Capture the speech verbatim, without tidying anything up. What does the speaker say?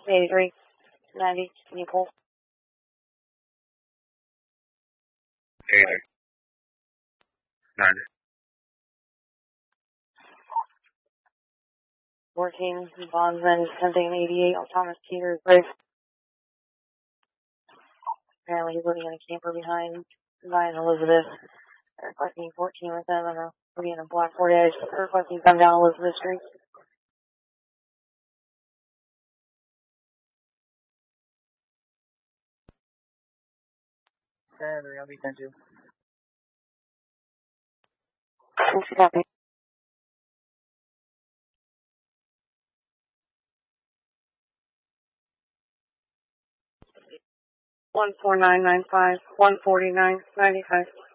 eighty-three, ninety, can you pull? eighty, ninety. Working, bondsman, something eighty-eight on Thomas Peters Bridge. Apparently he's living in a camper behind behind Elizabeth. They're requesting fourteen with them and are in a black Ford Edge. They're requesting come down Elizabeth Street. ten, I'll be ten two. Copy. One four nine nine five, one forty nine ninety five.